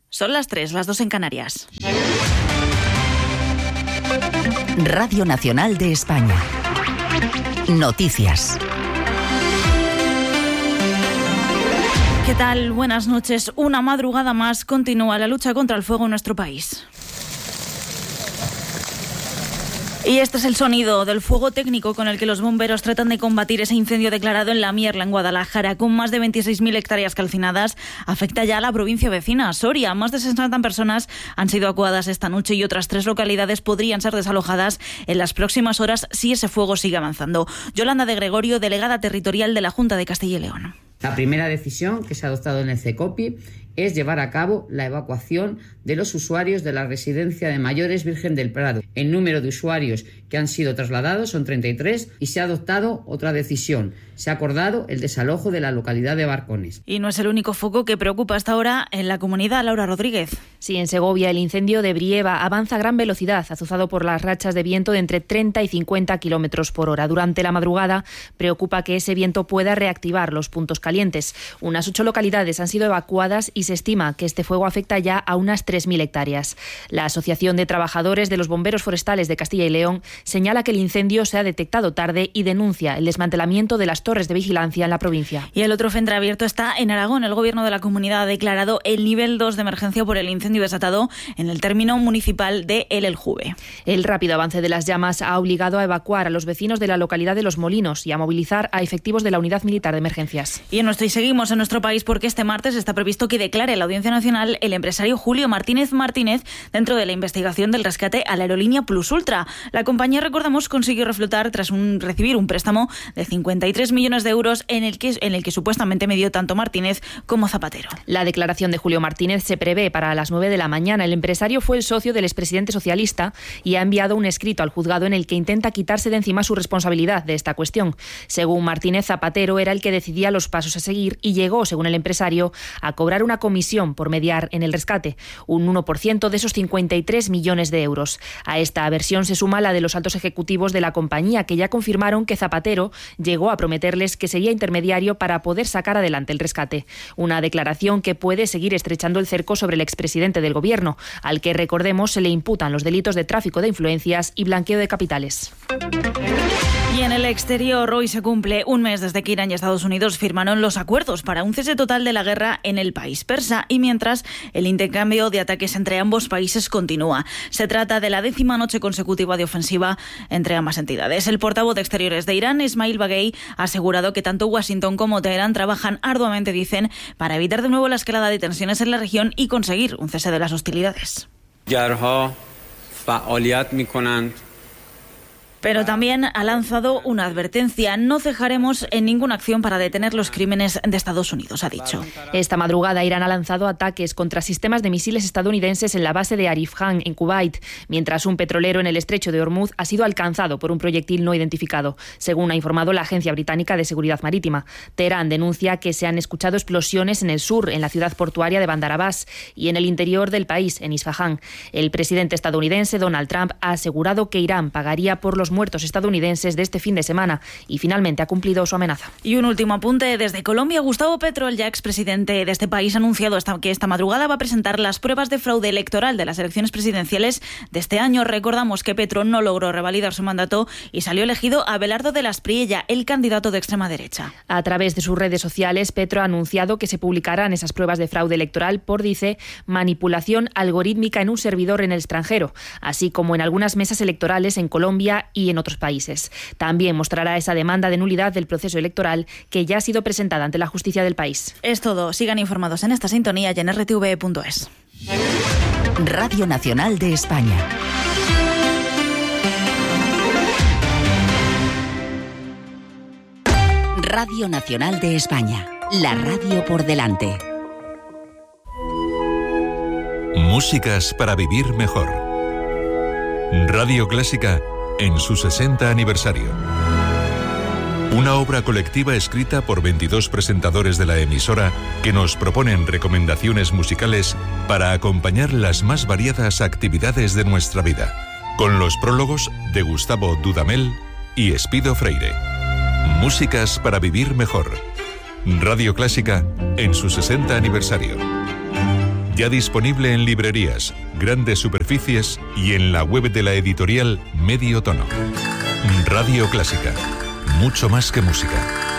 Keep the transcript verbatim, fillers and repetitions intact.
Son las tres, las dos en Canarias. Radio Nacional de España. Noticias. ¿Qué tal? Buenas noches. Una madrugada más continúa la lucha contra el fuego en nuestro país. Y este es el sonido del fuego técnico con el que los bomberos tratan de combatir ese incendio declarado en La Mierla, en Guadalajara, con más de veintiséis mil hectáreas calcinadas. Afecta ya a la provincia vecina, Soria. Más de sesenta personas han sido evacuadas esta noche y otras tres localidades podrían ser desalojadas en las próximas horas si ese fuego sigue avanzando. Yolanda de Gregorio, delegada territorial de la Junta de Castilla y León. La primera decisión que se ha adoptado en el CECOPI es llevar a cabo la evacuación de los usuarios de la residencia de mayores Virgen del Prado. El número de usuarios que han sido trasladados son treinta y tres y se ha adoptado otra decisión. Se ha acordado el desalojo de la localidad de Barcones. Y no es el único foco que preocupa hasta ahora en la comunidad. Laura Rodríguez. Sí, en Segovia el incendio de Brieva avanza a gran velocidad, azuzado por las rachas de viento de entre treinta y cincuenta kilómetros por hora. Durante la madrugada preocupa que ese viento pueda reactivar los puntos calientes. Unas ocho localidades han sido evacuadas y se estima que este fuego afecta ya a unas tres mil hectáreas. La Asociación de Trabajadores de los Bomberos Forestales de Castilla y León señala que el incendio se ha detectado tarde y denuncia el desmantelamiento de las torres de vigilancia en la provincia. Y el otro frente abierto está en Aragón. El gobierno de la comunidad ha declarado el nivel dos de emergencia por el incendio desatado en el término municipal de El Eljube. El rápido avance de las llamas ha obligado a evacuar a los vecinos de la localidad de Los Molinos y a movilizar a efectivos de la Unidad Militar de Emergencias. Y en nuestro y seguimos en nuestro país porque este martes está previsto que declare la Audiencia Nacional el empresario Julio Martínez Martínez dentro de la investigación del rescate a la aerolínea Plus Ultra. La compañía, recordamos, consiguió reflotar tras un, recibir un préstamo de cincuenta y tres millones de euros en el que en el que supuestamente medió tanto Martínez como Zapatero. La declaración de Julio Martínez se prevé para las nueve de la mañana. El empresario fue el socio del expresidente socialista y ha enviado un escrito al juzgado en el que intenta quitarse de encima su responsabilidad de esta cuestión. Según Martínez, Zapatero era el que decidía los pasos a seguir y llegó, según el empresario, a cobrar una comisión por mediar en el rescate, un uno por ciento de esos cincuenta y tres millones de euros. A esta versión se suma la de los altos ejecutivos de la compañía, que ya confirmaron que Zapatero llegó a prometerles que sería intermediario para poder sacar adelante el rescate. Una declaración que puede seguir estrechando el cerco sobre el expresidente del gobierno, al que, recordemos, se le imputan los delitos de tráfico de influencias y blanqueo de capitales. Y en el exterior, hoy se cumple un mes desde que Irán y Estados Unidos firmaron los acuerdos para un cese total de la guerra en el país persa, y mientras el intercambio de ataques entre ambos países continúa. Se trata de la décima noche consecutiva de ofensiva entre ambas entidades. El portavoz de Exteriores de Irán, Ismail Baghei, ha asegurado que tanto Washington como Teherán trabajan arduamente, dicen, para evitar de nuevo la escalada de tensiones en la región y conseguir un cese de las hostilidades. Pero también ha lanzado una advertencia. No cejaremos en ninguna acción para detener los crímenes de Estados Unidos, ha dicho. Esta madrugada Irán ha lanzado ataques contra sistemas de misiles estadounidenses en la base de Arif Khan, en Kuwait, mientras un petrolero en el estrecho de Hormuz ha sido alcanzado por un proyectil no identificado, según ha informado la Agencia Británica de Seguridad Marítima. Teherán denuncia que se han escuchado explosiones en el sur, en la ciudad portuaria de Bandar Abbas, y en el interior del país, en Isfahán. El presidente estadounidense, Donald Trump, ha asegurado que Irán pagaría por los muertos estadounidenses de este fin de semana y finalmente ha cumplido su amenaza. Y un último apunte desde Colombia. Gustavo Petro, el ya expresidente de este país, ha anunciado esta, que esta madrugada va a presentar las pruebas de fraude electoral de las elecciones presidenciales de este año. Recordamos que Petro no logró revalidar su mandato y salió elegido Abelardo de la Espriella, el candidato de extrema derecha. A través de sus redes sociales, Petro ha anunciado que se publicarán esas pruebas de fraude electoral por, dice, manipulación algorítmica en un servidor en el extranjero, así como en algunas mesas electorales en Colombia y en otros países. También mostrará esa demanda de nulidad del proceso electoral que ya ha sido presentada ante la justicia del país. Es todo. Sigan informados en esta sintonía y en erre te ve punto es. Radio Nacional de España. Radio Nacional de España. La radio por delante. Músicas para vivir mejor. Radio Clásica en su sesenta aniversario. Una obra colectiva escrita por veintidós presentadores de la emisora que nos proponen recomendaciones musicales para acompañar las más variadas actividades de nuestra vida, con los prólogos de Gustavo Dudamel y Espido Freire. Músicas para vivir mejor. Radio Clásica en su sesenta aniversario. Ya disponible en librerías, grandes superficies y en la web de la editorial Medio Tono. Radio Clásica. Mucho más que música.